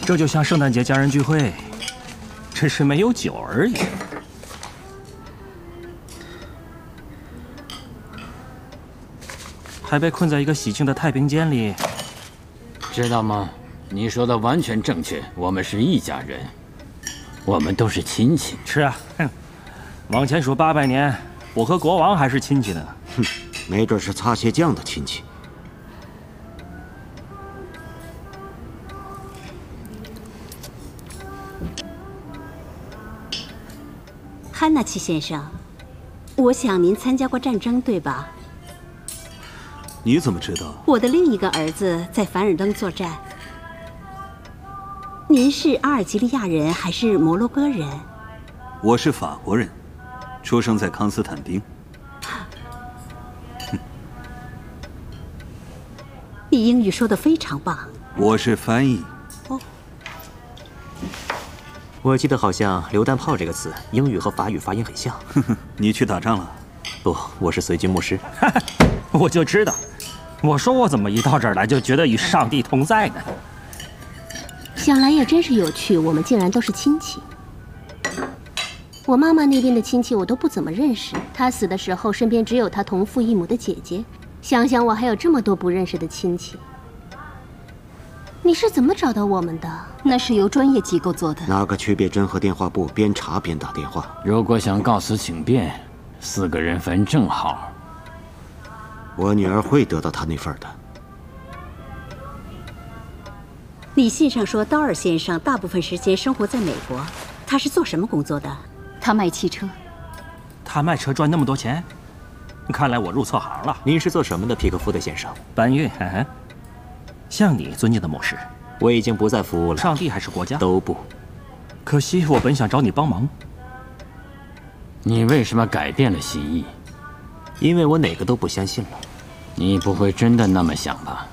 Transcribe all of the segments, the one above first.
这就像圣诞节家人聚会，只是没有酒而已。还被困在一个喜庆的太平间里， 知道吗？你说的完全正确，我们是一家人，我们都是亲戚。 是啊，哼，往前数800年，我和国王还是亲戚呢。 哼，没准是擦鞋匠的亲戚。 汉纳奇先生，我想您参加过战争，对吧？ 你怎么知道？ 我的另一个儿子在凡尔登作战。您是阿尔及利亚人还是摩洛哥人？ 我是法国人，出生在康斯坦丁。 你英语说得非常棒。 我是翻译。 哦， 我记得好像“榴弹炮”这个词，英语和法语发音很像。 你去打仗了？ 不，我是随军牧师。 我就知道，我说我怎么一到这儿来就觉得与上帝同在呢？ 想来也真是有趣，我们竟然都是亲戚。我妈妈那边的亲戚我都不怎么认识，她死的时候身边只有她同父异母的姐姐。想想我还有这么多不认识的亲戚。你是怎么找到我们的？ 那是由专业机构做的。 拿个区别针和电话簿，边查边打电话。 如果想告辞请便，4个人分正好。 我女儿会得到她那份的。 你信上说道尔先生大部分时间生活在美国，他是做什么工作的？ 他卖汽车。 他卖车赚那么多钱？看来我入错行了。 您是做什么的，皮克福德先生？ 搬运。像你，尊敬的牧师， 我已经不再服务了。 上帝还是国家？ 都不。 可惜我本想找你帮忙。 你为什么改变了心意？ 因为我哪个都不相信了。 你不会真的那么想吧？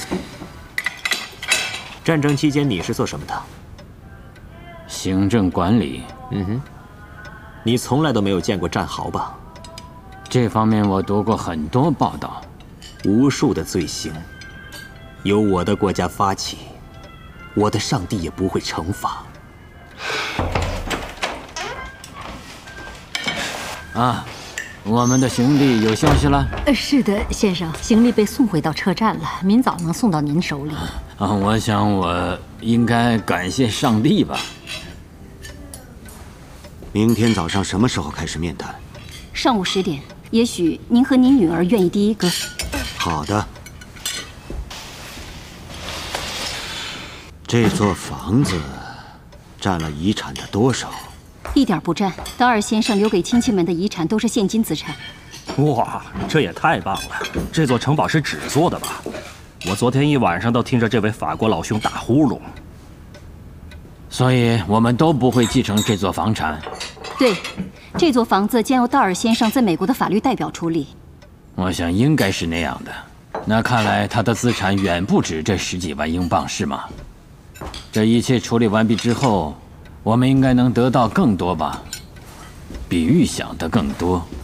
战争期间你是做什么的？ 行政管理。 嗯哼，你从来都没有见过战壕吧？ 这方面我读过很多报道。 无数的罪行，由我的国家发起，我的上帝也不会惩罚。 啊，我们的行李有消息了？ 是的，先生，行李被送回到车站了，明早能送到您手里。 啊，我想我应该感谢上帝吧。 明天早上什么时候开始面谈？ 上午10点，也许您和您女儿愿意第一个。 好的。这座房子占了遗产的多少？ 一点不占。道尔先生留给亲戚们的遗产都是现金资产。 哇，这也太棒了！这座城堡是纸做的吧？我昨天一晚上都听着这位法国老兄打呼噜。 所以我们都不会继承这座房产。 对，这座房子将由道尔先生在美国的法律代表处理。 我想应该是那样的。那看来他的资产远不止这10几万英镑，是吗？这一切处理完毕之后，我们应该能得到更多吧？比预想的更多。